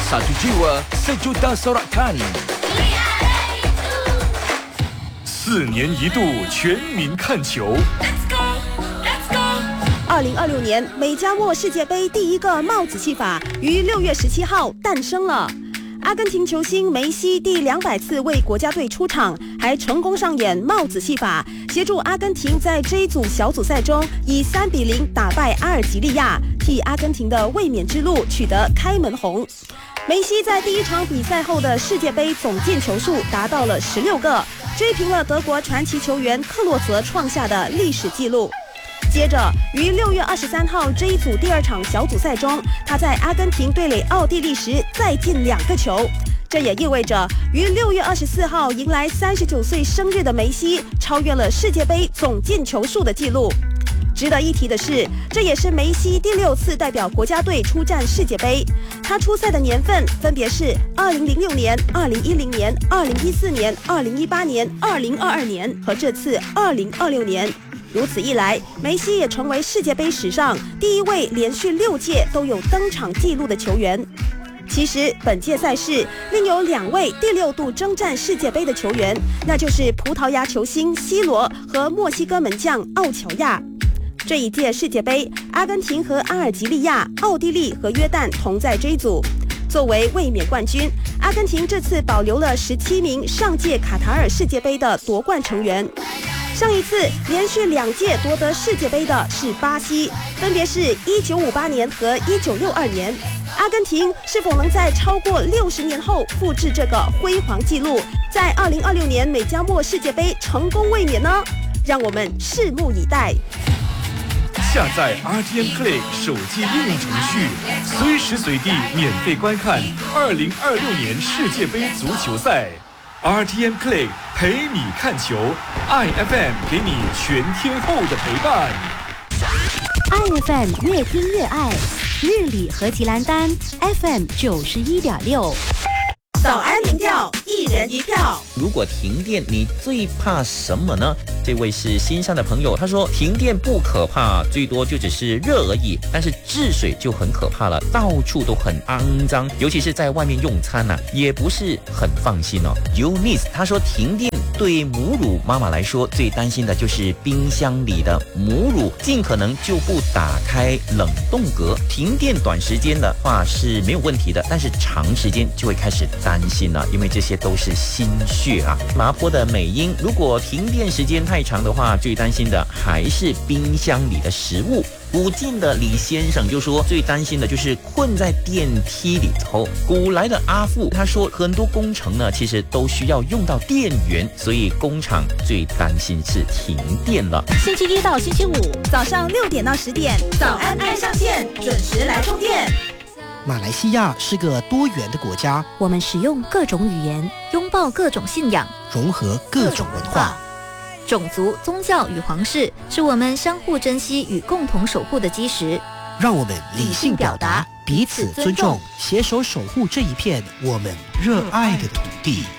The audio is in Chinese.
Satu jiwa, sejuta sorakan. 4年一度全民看球。 2026年美加墨世界杯第一个帽子戏法于6月17号诞生了。阿根廷球星梅西第200次为国家队出场，还成功上演帽子戏法，协助阿根廷在这一组小组赛中以3-0打败阿尔及利亚，替阿根廷的卫冕之路取得开门红。梅西在第一场比赛后的世界杯总进球数达到了16个，追平了德国传奇球员克洛泽创下的历史纪录。接着，于6月23号这一组第2场小组赛中，他在阿根廷对垒奥地利时再进2个球。这也意味着，于6月24号迎来39岁生日的梅西，超越了世界杯总进球数的纪录。值得一提的是，这也是梅西第6次代表国家队出战世界杯。他出赛的年份分别是2006年、2010年、2014年、2018年、2022年和这次2026年。如此一来，梅西也成为世界杯史上第一位连续6届都有登场纪录的球员。其实，本届赛事另有2位第6度征战世界杯的球员，那就是葡萄牙球星 C 罗和墨西哥门将奥乔亚。这一届世界杯，阿根廷和阿尔及利亚、奥地利和约旦同在这一组。作为卫冕冠军，阿根廷这次保留了17名上届卡塔尔世界杯的夺冠成员。上一次连续2届夺得世界杯的是巴西，分别是1958年和1962年。阿根廷是否能在超过60年后复制这个辉煌纪录，在2026年美加墨世界杯成功卫冕呢？让我们拭目以待。 下载 RTM Play 手机应用程序，随时随地免费观看2026年世界杯足球赛。RTM Play 陪你看球，IFM 给你全天候的陪伴。 IFM 越听越爱，日里和吉兰丹 FM 91.6。 早安民调，1人1票。 如果停电，你最怕什么呢？这位是新上的朋友，他说停电不可怕，最多就只是热而已，但是治水就很可怕了，到处都很肮脏，尤其是在外面用餐也不是很放心哦。Eunice 他说停电对母乳妈妈来说最担心的就是冰箱里的母乳尽可能就不打开冷冻格，停电短时间的话是没有问题的，但是长时间就会开始担心了，因为这些都是心血啊。麻坡的美英，如果停电时间太长的话，最担心的还是冰箱里的食物。古晋的李先生就说最担心的就是困在电梯里头。古来的阿富他说很多工程呢其实都需要用到电源，所以工厂最担心是停电了。 星期1到星期5早上6点到10点，早安爱上线，准时来充电。 马来西亚是个多元的国家， 我们使用各种语言，拥抱各种信仰， 融合各种文化。 种族、宗教与皇室是我们相互珍惜与共同守护的基石。 让我们理性表达，彼此尊重，携手守护这一片我们热爱的土地。